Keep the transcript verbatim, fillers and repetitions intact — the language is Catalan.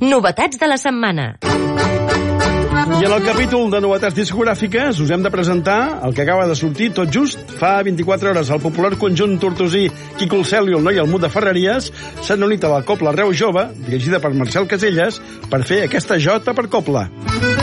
Novetats de la setmana. I en el capítol de novetats discogràfiques us hem de presentar el que acaba de sortir tot just fa vint-i-quatre hores. El popular conjunt tortosí Quico el Cel i el Noi al Mut de Ferreries s'han unit a la Cobla Reu Jove, dirigida per Marcel Caselles, per fer aquesta jota per cobla.